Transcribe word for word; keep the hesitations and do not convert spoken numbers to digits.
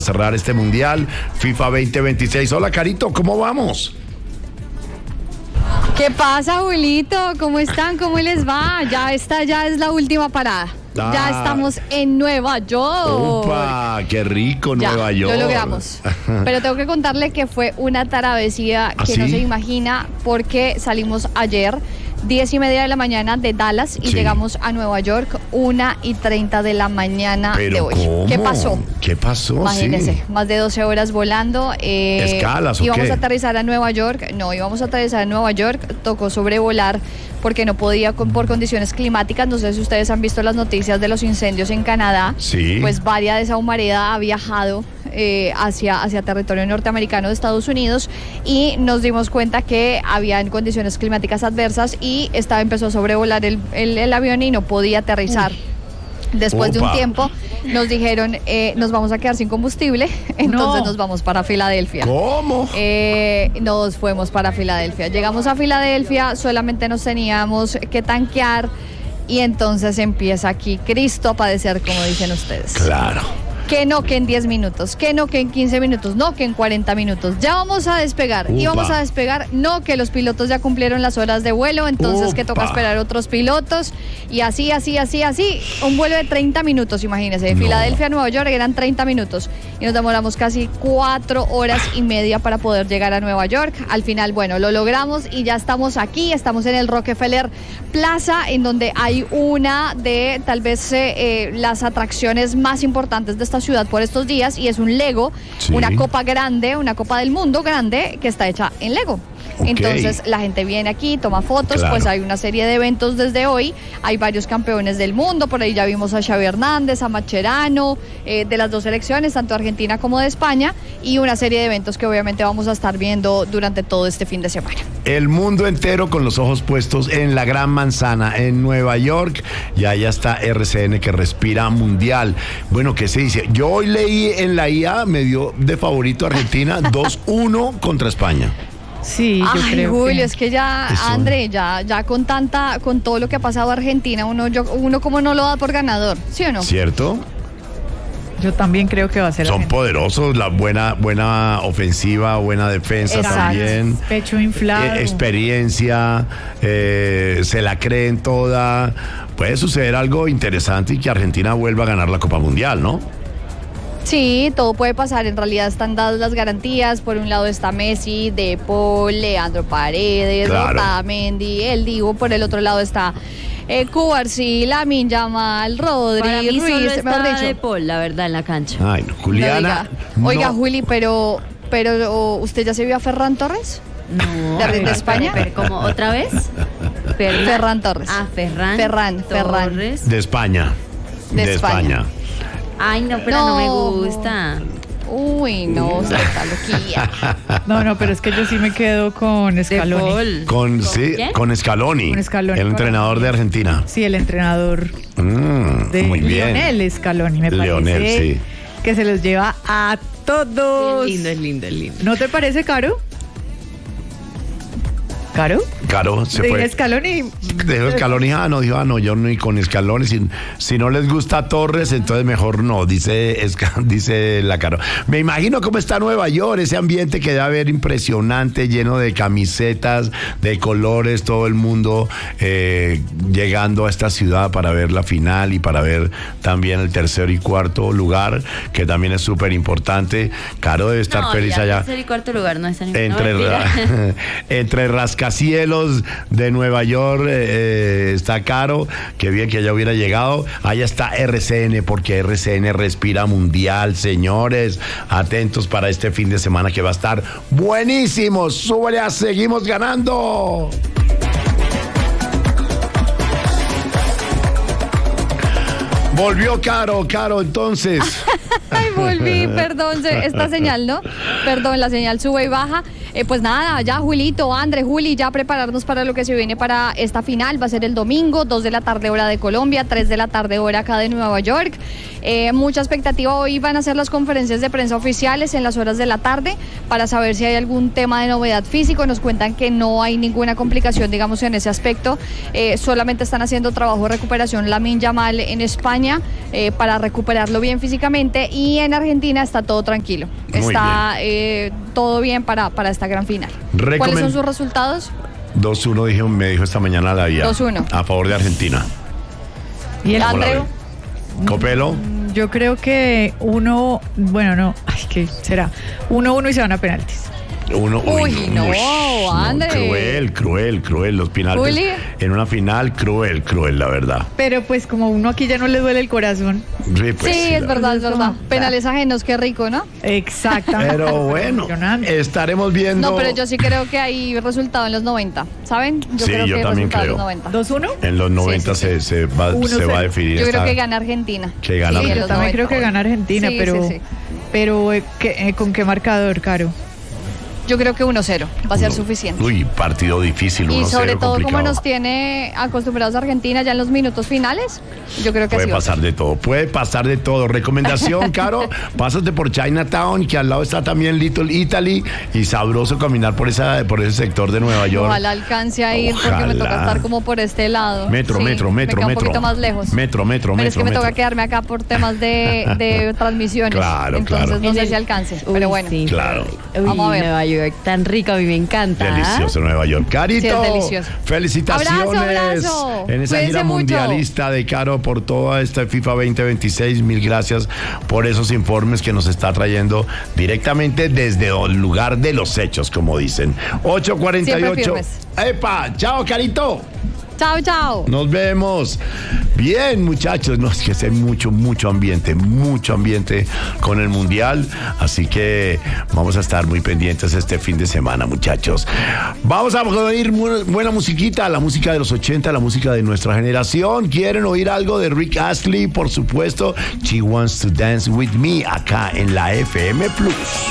cerrar este mundial FIFA veinte veintiséis. Hola, Carito, ¿cómo vamos? ¿Qué pasa, Julito? ¿Cómo están? ¿Cómo les va? Ya esta ya es la última parada. Ah. Ya estamos en Nueva York. ¡Opa! ¡Qué rico, ya, Nueva York! Lo logramos. Pero tengo que contarle que fue una travesía ¿Ah, que sí? no se imagina, porque salimos ayer diez y media de la mañana de Dallas y sí. llegamos a Nueva York una y treinta de la mañana ¿Pero de hoy. cómo? ¿Qué pasó? ¿Qué pasó? Imagínese, sí. más de doce horas volando. Eh, ¿Escalas o íbamos qué? a aterrizar a Nueva York. No, íbamos a aterrizar a Nueva York. Tocó sobrevolar porque no podía con, por condiciones climáticas. No sé si ustedes han visto las noticias de los incendios en Canadá. Sí. Pues varias de esa humareda ha viajado eh, hacia, hacia territorio norteamericano de Estados Unidos y nos dimos cuenta que habían condiciones climáticas adversas y estaba, empezó a sobrevolar el, el, el avión y no podía aterrizar. Uy. Después Opa. de un tiempo nos dijeron, eh, nos vamos a quedar sin combustible, entonces no. nos vamos para Filadelfia. ¿Cómo? Eh, nos fuimos para Filadelfia. Llegamos a Filadelfia, solamente nos teníamos que tanquear y entonces empieza aquí Cristo a padecer, como dicen ustedes. Claro. Que no, que en diez minutos, que no, que en quince minutos, no, que en cuarenta minutos. Ya vamos a despegar, Upa. y vamos a despegar, no, que los pilotos ya cumplieron las horas de vuelo, entonces Upa. que toca esperar otros pilotos, y así, así, así, así. Un vuelo de treinta minutos, imagínense, de no. Filadelfia a Nueva York eran treinta minutos, y nos demoramos casi cuatro horas y media para poder llegar a Nueva York. Al final, bueno, lo logramos y ya estamos aquí, estamos en el Rockefeller Plaza, en donde hay una de, tal vez, eh, eh, las atracciones más importantes de esta ciudad por estos días, y es un Lego, sí. una copa grande, una copa del mundo grande que está hecha en Lego. Okay. Entonces la gente viene aquí, toma fotos, claro. Pues hay una serie de eventos desde hoy, hay varios campeones del mundo, por ahí ya vimos a Xavi Hernández, a Mascherano, eh, de las dos selecciones, tanto de Argentina como de España, y una serie de eventos que obviamente vamos a estar viendo durante todo este fin de semana. El mundo entero con los ojos puestos en la Gran Manzana, en Nueva York, y allá está R C N que respira mundial. Bueno, ¿qué se dice? Yo hoy leí en la I A, me dio de favorito Argentina, dos uno contra España. Sí, yo Ay, creo Julio, que... es que ya, Eso. André, ya, ya con tanta, con todo lo que ha pasado a Argentina, uno, yo, uno como no lo da por ganador, ¿sí o no? ¿Cierto? Yo también creo que va a ser. Son poderosos, la buena, buena ofensiva, buena defensa Exacto. también. Pecho inflado. Eh, experiencia, eh, se la creen toda. Puede suceder algo interesante y que Argentina vuelva a ganar la Copa Mundial, ¿no? Sí, todo puede pasar, en realidad están dadas las garantías. Por un lado está Messi, De Paul, Leandro Paredes, claro. Otamendi, el Divo. Por el otro lado está eh, Cubarsí, Lamine Yamal, Rodri, Para mí Ruiz, solo está mejor dicho. De Paul, la verdad, en la cancha. Ay, no, Juliana. No, oiga, no. Juli, pero, pero ¿usted ya se vio a Ferran Torres? No. ¿De, de España? Pero, ¿cómo? ¿Otra vez? Ferran, Ferran Torres. Ah, Ferran. Ferran, Ferran. Torres. De España. De, de España. España. Ay, no, pero no, no me gusta. Uy, no, usted está loquilla. No, no, pero es que yo sí me quedo con Scaloni. Con, ¿Con, sí, con Scaloni. Con Scaloni. El entrenador de Argentina. Sí, el entrenador mm, de muy bien. Lionel Scaloni, me Leonel, parece. Sí. Que se los lleva a todos. Es lindo, es lindo, es lindo. ¿No te parece, Caro? ¿Caro? Caro, se fue. Scaloni. Dejó Scaloni, ah, no, dijo, ah, no, yo ni con Scaloni, si, si no les gusta Torres, entonces mejor no, dice, dice la Caro. Me imagino cómo está Nueva York, ese ambiente que debe haber impresionante, lleno de camisetas, de colores, todo el mundo eh, llegando a esta ciudad para ver la final y para ver también el tercer y cuarto lugar, que también es súper importante. Caro debe estar no, feliz ya, allá. Tercer y cuarto lugar no es Entre, no, ra entre rascacielos de Nueva York eh, está Caro, que bien que ella hubiera llegado. Allá está R C N, porque R C N respira mundial, señores. Atentos para este fin de semana que va a estar buenísimo. Súbale a Seguimos Ganando. Volvió Caro, Caro, entonces. Ay, volví, perdón, esta señal, ¿no? Perdón, la señal sube y baja. Eh, pues nada, ya Julito, André, Juli, ya prepararnos para lo que se viene para esta final. Va a ser el domingo, dos de la tarde hora de Colombia, tres de la tarde hora acá de Nueva York. Eh, mucha expectativa. Hoy van a ser las conferencias de prensa oficiales en las horas de la tarde para saber si hay algún tema de novedad físico. Nos cuentan que no hay ninguna complicación, digamos, en ese aspecto. Eh, solamente están haciendo trabajo de recuperación Lamine Yamal en España eh, para recuperarlo bien físicamente, y en Argentina está todo tranquilo. Muy Está eh, todo bien para, para esta gran final. Recomen- ¿Cuáles son sus resultados? dos uno dijo, me dijo esta mañana la vida. dos uno. A favor de Argentina. Y el ¿Cómo la Andreu. ven? Copelo. Yo creo que uno, bueno, no, ay, ¿qué será? Uno, uno y se van a penaltis. Uno, Uy, no, André. Cruel, cruel, cruel. Los penaltis Juli. en una final, cruel, cruel, la verdad. Pero pues como uno aquí ya no le duele el corazón. Sí, pues, Sí, sí, es la verdad, es Eso. verdad. Penales ajenos, qué rico, ¿no? Exactamente. Pero bueno, Emocionante. estaremos viendo. No, pero yo sí creo que hay resultado en los noventa, ¿saben? Yo Sí, creo yo que hay también resultado creo. en los noventa. ¿dos uno? En los noventa sí, sí. Se, se va, Uno se va a cero. definir. Yo creo esta- que gana Argentina. Que gana Sí, Yo en los también noventa. creo que gana Argentina, Sí, pero, sí, sí. pero eh, ¿qué- eh, ¿con qué marcador, Caro? Yo creo que uno cero va a ser Uno- suficiente. Uy, partido difícil, Y uno sobre cero, todo como complicado. nos tiene acostumbrados a Argentina ya en los minutos finales, yo creo que Puede así va a pasar ser. de todo, puede pasar de todo. Recomendación, Caro, pásate por Chinatown, que al lado está también Little Italy, y sabroso caminar por esa, por ese sector de Nueva York. Ojalá alcance a ir porque me Ojalá. toca estar como por este lado. Metro, Sí, metro, metro, me queda metro. un poquito más lejos. Metro, metro, Pero es metro, que me metro. toca quedarme acá por temas de, de transmisiones. Claro, Entonces claro. no sé si alcance, Uy, pero bueno. sí. Claro. Uy, Vamos a ver. Nueva York, tan rico, a mí me encanta. Delicioso Nueva York. Carito, Sí, es delicioso. felicitaciones Abrazo, abrazo. en esa Cuídense gira mucho. mundialista de Caro por toda esta FIFA veinte veintiséis. Mil gracias por esos informes que nos está trayendo directamente desde el lugar de los hechos, como dicen. ocho cuarenta y ocho. Siempre firmes. ¡Epa! ¡Chao, Carito! Chao, chao. Nos vemos. Bien, muchachos, no, es que hay mucho, mucho ambiente, mucho ambiente con el Mundial, así que vamos a estar muy pendientes este fin de semana, muchachos. Vamos a oír mu- buena musiquita, la música de los ochenta, la música de nuestra generación. ¿Quieren oír algo de Rick Astley? Por supuesto, She Wants to Dance With Me, acá en la F M Plus.